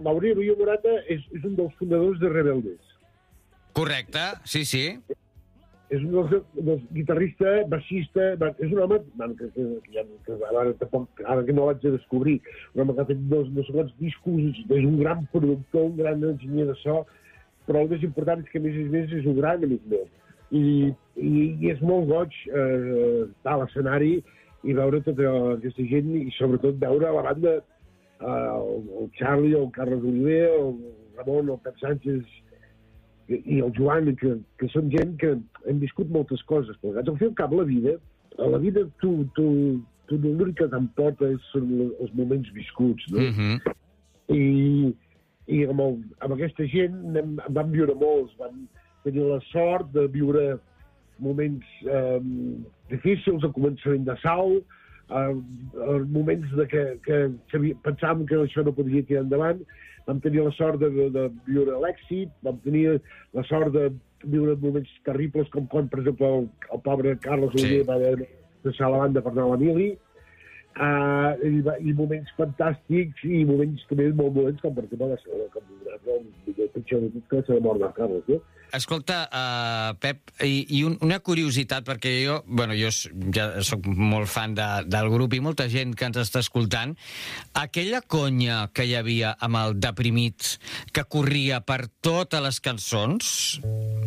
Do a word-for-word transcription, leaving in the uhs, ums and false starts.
Mauri Ruiz Morata és, és un dels fundadors de Rebeldes. Correcte, sí, sí. És un dels, dels guitarrista, baixista, és un home bueno, que, que, que, que ara, tampoc, ara que no l'haig de descobrir, un home que ha fet dos, no sé quants discos, és un gran productor, un gran enginyer de so, però el més important és que a més a més és un gran amic meu. I, i, i és molt goig eh, estar a l'escenari i veure tota aquesta gent i sobretot veure a la banda eh, el, el Charlie, el Carles Oliver, el Ramon, el Pep Sánchez i el Joan, que, que són gent que hem viscut moltes coses plegats. Al fi al cap, la vida, a la vida tu, tu, tu l'únic que t'emporta són els moments viscuts, no? Mm-hmm. I, i amb, el, amb aquesta gent anem, vam viure molts, vam tenir la sort de viure moments eh, difícils, al començament de Sau, eh, moments de que, que pensàvem que això no podria tirar endavant. Vam tenir la sort de, de, de viure l'èxit, vam tenir la sort de viure moments terribles, com quan, per exemple, el, el pobre Carles Oliver sí. va haver de deixar la banda per anar a l'Emili, uh, i, i moments fantàstics i moments també molt dolents, com per exemple la, com, el pitjor de tot que s'ha de mort de Carles, no? Escolta, uh, Pep, i, i un, una curiositat, perquè jo, bueno, jo ja soc molt fan de, del grup i molta gent que ens està escoltant, aquella conya que hi havia amb el Deprimit que corria per totes les cançons,